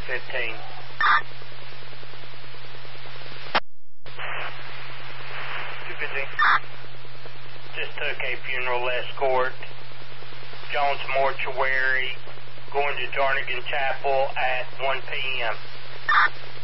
215. Just took a funeral escort. Jones Mortuary, going to Jarnigan Chapel at 1 p.m.